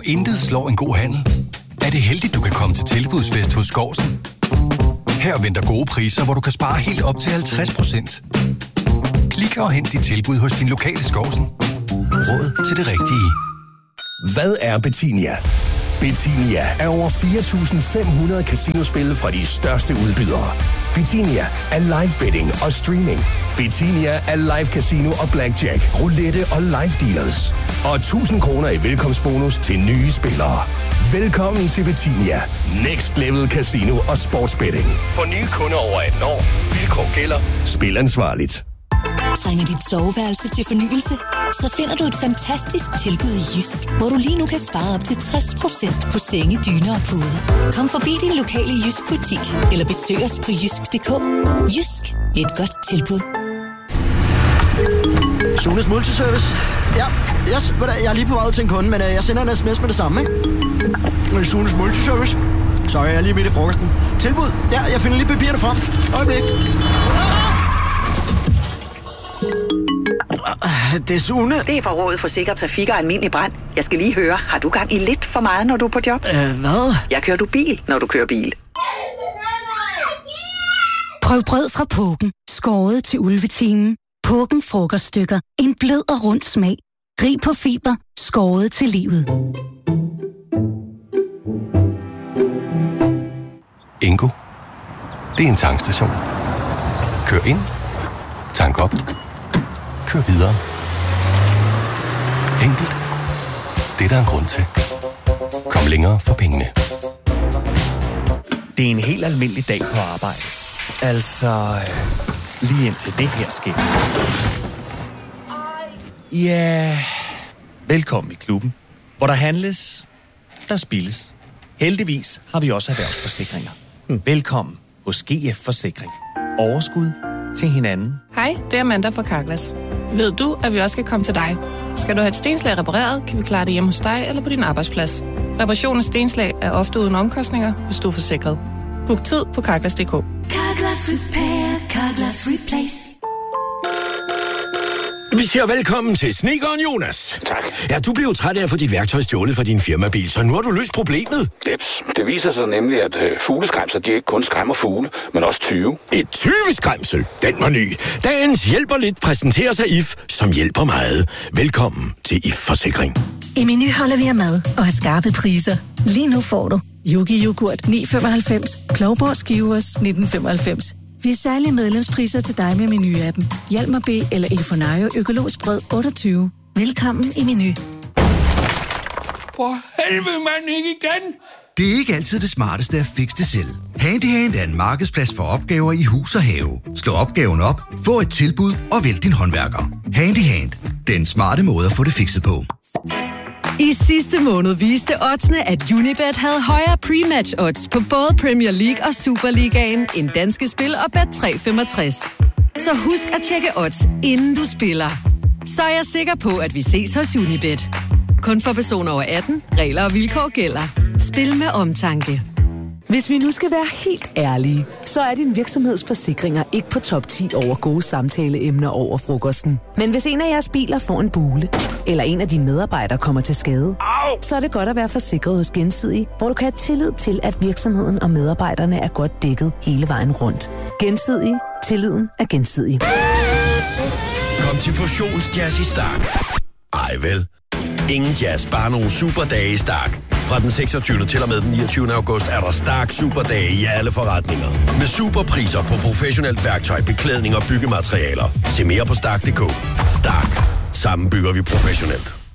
intet slår en god handel, er det heldigt, du kan komme til tilbudsfest hos Skårsen. Her venter gode priser, hvor du kan spare helt op til 50%. Klik og hent dit tilbud hos din lokale Skårsen. Råd til det rigtige. Hvad er Betinia? Betinia er over 4.500 casinospil fra de største udbydere. Betinia er live betting og streaming. Betinia er live casino og blackjack, roulette og live dealers. Og 1.000 kroner i velkomstbonus til nye spillere. Velkommen til Betinia. Next level casino og sportsbetting. For nye kunder over 18 år. Vilkår gælder. Spil ansvarligt. Trænger dit soveværelse til fornyelse? Så finder du et fantastisk tilbud i Jysk, hvor du lige nu kan spare op til 60% på senge, dyner og puder. Kom forbi din lokale Jysk butik, eller besøg os på jysk.dk. Jysk. Et godt tilbud. Sunes Multiservice. Ja, yes, jeg er lige på vej til en kunde, men jeg sender en sms med det samme, ikke? Sunes Multiservice. Sorry, jeg er lige midt i frokosten. Tilbud. Ja, jeg finder lige papirerne frem. Øjeblik. Det er Sune. Det er fra Rådet for Sikker Trafik og Almindelig Brand. Jeg skal lige høre, har du gang i lidt for meget, når du er på job? Hvad? Jeg kører du bil, når du kører bil. Prøv brød fra Pågen. Skåret til ulvetimen. Pågen frokoststykker. En blød og rund smag. Rig på fiber. Skåret til livet. Ingo. Det er en tankstation. Kør ind. Tank op. Kør videre. Enkelt. Det er der en grund til. Kom længere for pengene. Det er en helt almindelig dag på arbejde. Altså, lige indtil det her sker. Ja, velkommen i klubben, hvor der handles, der spilles. Heldigvis har vi også erhvervsforsikringer. Velkommen hos GF Forsikring. Overskud til hinanden. Hej, det er Amanda fra Carglass. Ved du, at vi også skal komme til dig? Skal du have et stenslag repareret, kan vi klare det hjemme hos dig eller på din arbejdsplads. Reparation af stenslag er ofte uden omkostninger, hvis du er forsikret. Book tid på Carglass.dk. Carglass Repair, Carglass Replace. Vi siger velkommen til snedkeren Jonas. Tak. Ja, du blev jo træt af at få dit værktøj stjålet fra din firmabil, så nu har du løst problemet. Jeps. Det viser sig nemlig, at fugleskræmser, de ikke kun skræmmer fugle, men også tyve. Et tyveskræmsel? Den var ny. Dagens hjælper lidt præsenterer sig IF, som hjælper meget. Velkommen til IF Forsikring. I Meny holder vi af mad og har skarpe priser. Lige nu får du Yogi Yoghurt 9,95, Klovborg Skivers 19,95. Vi har særlige medlemspriser til dig med Meny-appen. Hjalmar B eller Elfonario Økologisk Brød 28. Velkommen i Meny. For helvede, mand, ikke igen! Det er ikke altid det smarteste at fikse det selv. Handyhand er en markedsplads for opgaver i hus og have. Slå opgaven op, få et tilbud og vælg din håndværker. Handyhand. Den smarte måde at få det fikset på. I sidste måned viste oddsene, at Unibet havde højere pre-match odds på både Premier League og Superligaen end Danske Spil og Bet365. Så husk at tjekke odds, inden du spiller. Så er jeg sikker på, at vi ses hos Unibet. Kun for personer over 18. Regler og vilkår gælder. Spil med omtanke. Hvis vi nu skal være helt ærlige, så er din virksomhedsforsikringer ikke på top 10 over gode samtaleemner over frokosten. Men hvis en af jeres biler får en bule, eller en af dine medarbejdere kommer til skade, så er det godt at være forsikret hos Gensidige, hvor du kan have tillid til, at virksomheden og medarbejderne er godt dækket hele vejen rundt. Gensidige. Tilliden er gensidig. Kom til Fusionsjazz i Stark. Ej vel. Ingen jazz, bare nogle superdage i Stark. Fra den 26. til og med den 29. august er der Stark Superdage i alle forretninger. Med superpriser på professionelt værktøj, beklædning og byggematerialer. Se mere på Stark.dk. Stark. Sammen bygger vi professionelt.